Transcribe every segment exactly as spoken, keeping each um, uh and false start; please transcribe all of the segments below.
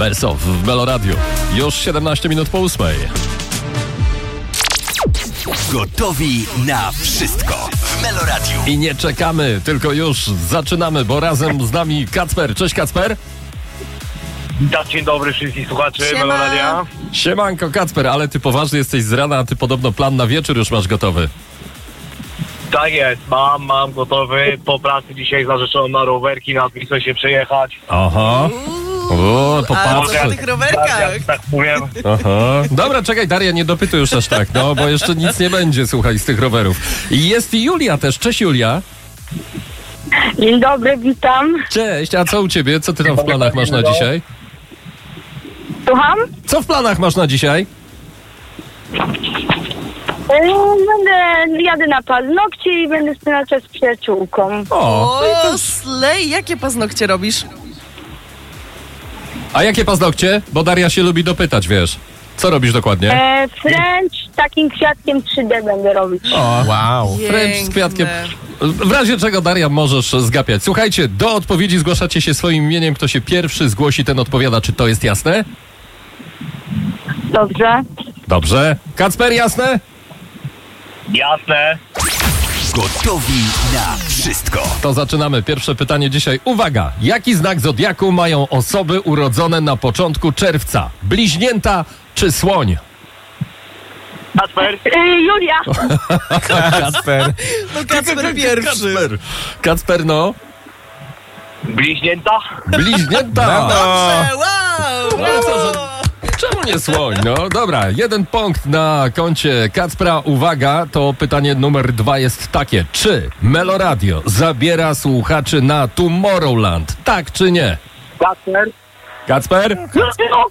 Best of w Melo Radio. Już siedemnaście minut po ósmej. Gotowi na wszystko w Melo Radio. I nie czekamy, tylko już zaczynamy, bo razem z nami Kacper. Cześć Kacper. Dzień dobry wszystkich słuchaczy Siema. Melo Radia. Siemanko Kacper, ale ty poważny jesteś z rana, a ty podobno plan na wieczór już masz gotowy. Tak jest, mam, mam gotowy. Po pracy dzisiaj z narzeczoną na rowerki, na Wisłę się przejechać. Aha. O, A co popatrzę. na tych rowerkach? Tak, tak powiem. Aha. Dobra, czekaj Daria, nie dopytuj już aż tak, no, bo jeszcze nic nie będzie, słuchaj, z tych rowerów. I jest i Julia też. Cześć Julia. Dzień dobry, witam. Cześć, a co u ciebie? Co ty tam w planach masz na dzisiaj? Słucham? Co w planach masz na dzisiaj? E, Będę, jadę na paznokcie i będę spędzać czas z przyjaciółką. O, O, slej, jakie paznokcie robisz? a jakie paznokcie? Bo Daria się lubi dopytać, wiesz. Co robisz dokładnie? E, French takim kwiatkiem trzy D będę robić. O, Wow. French z kwiatkiem. W razie czego, Daria, możesz zgapiać. Słuchajcie, do odpowiedzi zgłaszacie się swoim imieniem. Kto się pierwszy zgłosi, ten odpowiada. Czy to jest jasne? Dobrze. Dobrze. Kacper, jasne? Jasne. Gotowi na wszystko. To zaczynamy. Pierwsze pytanie dzisiaj. Uwaga! Jaki znak zodiaku mają osoby urodzone na początku czerwca? Bliźnięta czy słoń? Kacper. E, Julia. Kacper. No Kacper pierwszy. Kacper. Kacper, no. Bliźnięta. Bliźnięta! Dobrze, wow! No co, że... Czemu nie słoń? No dobra, jeden punkt na koncie Kacpra. Uwaga, to pytanie numer dwa jest takie. Czy Melo Radio zabiera słuchaczy na Tomorrowland? Tak czy nie? Kacper. Kacper? No.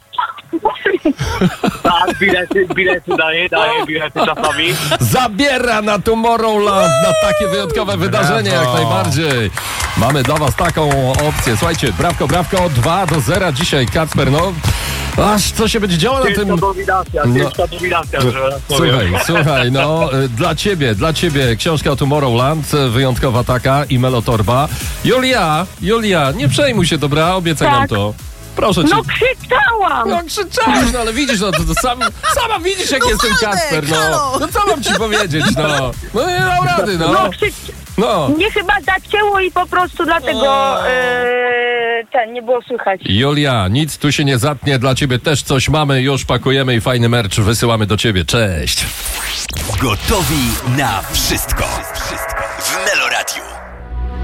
Tak, bilety, bilety daję, daję bilety czasami. Zabiera na Tomorrowland, na takie wyjątkowe wydarzenie jak najbardziej. Mamy dla was taką opcję. Słuchajcie, brawko, brawko, dwa do zera dzisiaj, Kacper, no. Aż co się będzie działo na Ciężka tym... dominacja, No. ciężka dominacja, że tak powiem. Słuchaj, słuchaj, no y, dla ciebie, dla ciebie książka o Tomorrowland, y, wyjątkowa taka i Melotorba. Julia, Julia, nie przejmuj się, dobra? Obiecaj Tak. nam to. Proszę cię. No krzyczałam. No krzyczałeś, no ale widzisz, no to, to sam, sama widzisz jak No jestem Waldek, Kacper, no. halo. No co mam ci powiedzieć, no. No nie dam rady, No no. krzycz... No. Mnie chyba zacięło i po prostu dlatego e, ten, nie było słychać. Julia, nic tu się nie zatnie, dla ciebie też coś mamy, już pakujemy i fajny merch wysyłamy do ciebie. Cześć. Gotowi na wszystko.